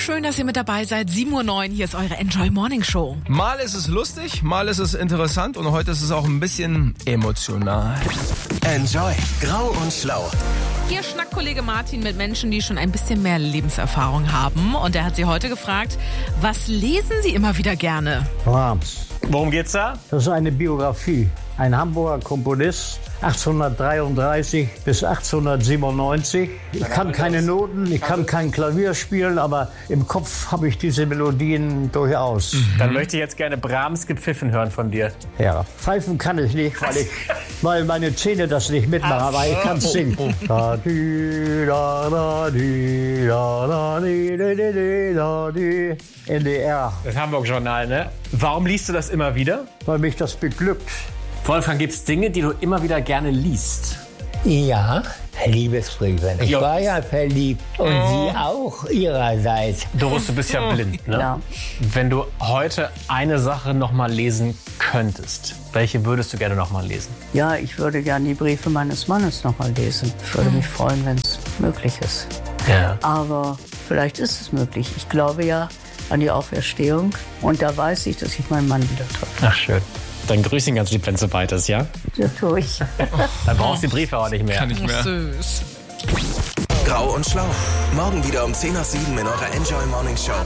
Schön, dass ihr mit dabei seid. 7:09 Uhr, hier ist eure Enjoy Morning Show. Mal ist es lustig, mal ist es interessant und heute ist es auch ein bisschen emotional. Enjoy. Grau und Schlau. Hier schnackt Kollege Martin mit Menschen, die schon ein bisschen mehr Lebenserfahrung haben. Und er hat sie heute gefragt, was lesen sie immer wieder gerne? Brahms. Worum geht's da? Das ist eine Biografie. Ein Hamburger Komponist, 1833 bis 1897. Ich kann keine Noten, ich kann kein Klavier spielen, aber im Kopf habe ich diese Melodien durchaus. Dann möchte ich jetzt gerne Brahms gepfiffen hören von dir. Ja, pfeifen kann ich nicht, weil meine Zähne das nicht mitmachen, aber ich kann singen. Da, di, da, da, di, da, da, di, di, di, di, da, di. NDR, Das Hamburg-Journal, ne? Warum liest du das immer wieder? weil mich das beglückt. Wolfgang, gibt's Dinge, die du immer wieder gerne liest? Ja, Liebesbriefe. Ich war ja verliebt und Sie auch ihrerseits. Doris, du bist ja blind, ne? Ja. Wenn du heute eine Sache noch mal lesen könntest, welche würdest du gerne noch mal lesen? Ja, ich würde gerne die Briefe meines Mannes noch mal lesen. Ich würde mich freuen, wenn es möglich ist. Ja. Aber vielleicht ist es möglich. Ich glaube ja an die Auferstehung und da weiß ich, dass ich meinen Mann wieder treffe. Ach, schön. Dann grüß ihn ganz lieb, wenn es soweit ist, ja? Das tue ich. Dann brauchst du die Briefe auch nicht mehr. Kann nicht mehr. Süß. Grau und Schlau. Morgen wieder um 10 nach 7 in eurer Enjoy Morning Show.